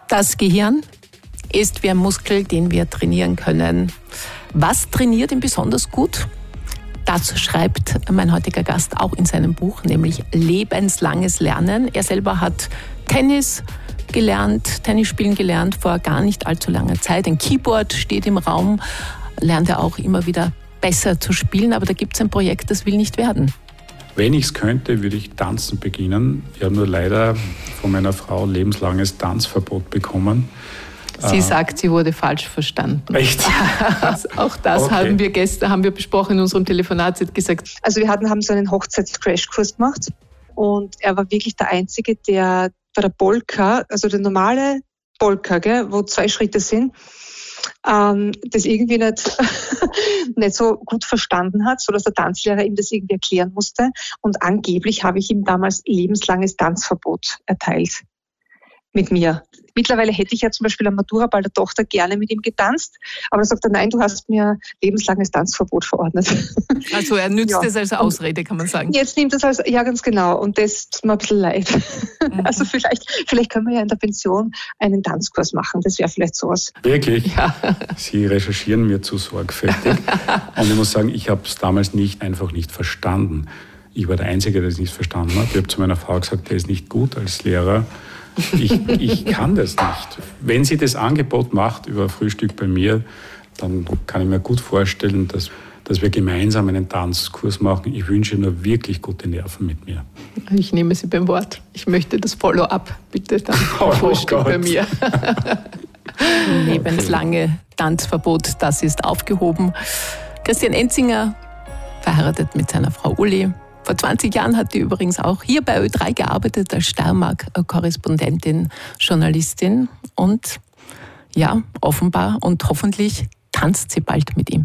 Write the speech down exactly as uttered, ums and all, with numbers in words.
Das Gehirn ist wie ein Muskel, den wir trainieren können. Was trainiert ihn besonders gut? Das schreibt mein heutiger Gast auch in seinem Buch, nämlich lebenslanges Lernen. Er selber hat Tennis gelernt, Tennis spielen gelernt vor gar nicht allzu langer Zeit. Ein Keyboard steht im Raum, lernt er auch immer wieder besser zu spielen. Aber da gibt es ein Projekt, das will nicht werden. Wenn ich es könnte, würde ich tanzen beginnen. Ich habe nur leider von meiner Frau lebenslanges Tanzverbot bekommen. Sie sagt, sie wurde falsch verstanden. Echt? Auch das okay. haben wir gestern haben wir besprochen in unserem Telefonat. Sie hat gesagt, also wir hatten, haben so einen Hochzeits-Crashkurs gemacht und er war wirklich der Einzige, der bei der Polka, also der normale Polka, gell, wo zwei Schritte sind, ähm, das irgendwie nicht, nicht so gut verstanden hat, sodass der Tanzlehrer ihm das irgendwie erklären musste. Und angeblich habe ich ihm damals lebenslanges Tanzverbot erteilt. Mit mir. Mittlerweile hätte ich ja zum Beispiel am Maturaball der Tochter gerne mit ihm getanzt, aber dann sagt er, nein, du hast mir lebenslanges Tanzverbot verordnet. Also er nützt ja. es als Ausrede, kann man sagen. Jetzt nimmt es als, ja ganz genau, und das tut mir ein bisschen leid. Mhm. Also vielleicht, vielleicht können wir ja in der Pension einen Tanzkurs machen, das wäre vielleicht sowas. Wirklich? Ja. Sie recherchieren mir zu sorgfältig und ich muss sagen, ich habe es damals nicht, einfach nicht verstanden. Ich war der Einzige, der es nicht verstanden hat. Ich habe zu meiner Frau gesagt, der ist nicht gut als Lehrer. Ich, ich kann das nicht. Wenn sie das Angebot macht über Frühstück bei mir, dann kann ich mir gut vorstellen, dass, dass wir gemeinsam einen Tanzkurs machen. Ich wünsche nur wirklich gute Nerven mit mir. Ich nehme Sie beim Wort. Ich möchte das Follow-up bitte dann oh, Frühstück oh bei mir. Lebenslange Tanzverbot, das ist aufgehoben. Christian Enzinger, verheiratet mit seiner Frau Uli. Vor zwanzig Jahren hat die übrigens auch hier bei Ö drei gearbeitet als Steiermark-Korrespondentin, Journalistin. Und ja, offenbar und hoffentlich tanzt sie bald mit ihm.